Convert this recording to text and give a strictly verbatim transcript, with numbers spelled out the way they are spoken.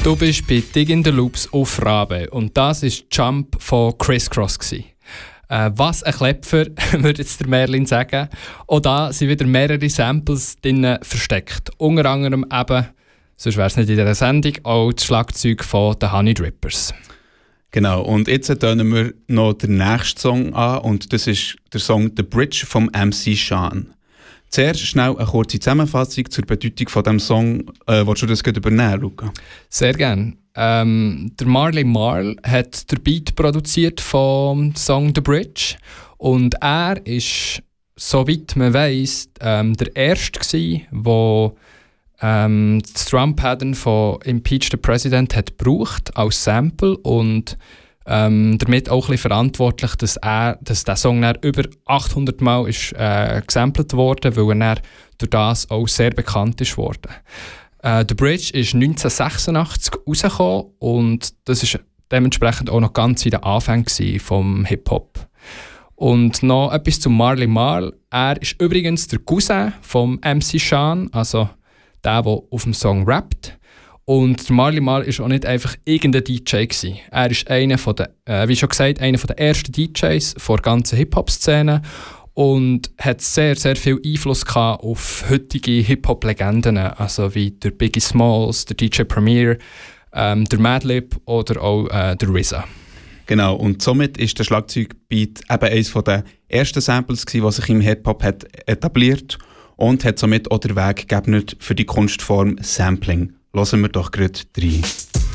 Du bist bei Dig in the Loops auf Rabe und das war Jump von Criss Cross. Äh, was ein Klepfer, würde jetzt der Merlin sagen. Auch da sind wieder mehrere Samples drin versteckt. Unter anderem eben, sonst wäre es nicht in dieser Sendung, auch das Schlagzeug von den Honey Drippers. Genau, und jetzt hören wir noch den nächsten Song an und das ist der Song «The Bridge» vom M C Shan. Zuerst schnell eine kurze Zusammenfassung zur Bedeutung von diesem Song. Äh, willst du das gerade übernehmen, Luca? Sehr gerne. Ähm, der Marley Marl hat den Beat produziert vom Song «The Bridge» und er ist, soweit man weiss, ähm, der Erste gewesen, der ähm, das Drum-Pattern von «Impeach the President» hat gebraucht als Sample und Ähm, damit auch ein bisschen verantwortlich, dass, er, dass der Song dann über achthundert Mal ist, äh, gesampelt wurde, weil er dann durch das auch sehr bekannt ist worden. Äh, «The Bridge» ist neunzehnhundertsechsundachtzig rausgekommen und das ist dementsprechend auch noch ganz in den Anfängen vom Hip-Hop. Und noch etwas zu Marley Marl. Er ist übrigens der Cousin vom M C Shan, also der, der auf dem Song rappt. Und Marley Marl war auch nicht einfach irgendein D J gewesen. Er ist einer von der, äh, wie schon gesagt, einer der ersten D Js der ganzen Hip-Hop-Szene und hat sehr, sehr viel Einfluss gehabt auf heutige Hip-Hop-Legenden, also wie der Biggie Smalls, der D J Premier, ähm, der Madlib oder auch äh, der R Z A. Genau, und somit ist der Schlagzeugbeat eben eines der ersten Samples gewesen, was sich im Hip-Hop hat etabliert und hat somit auch den Weg geebnet für die Kunstform Sampling. Hören wir doch gerade rein.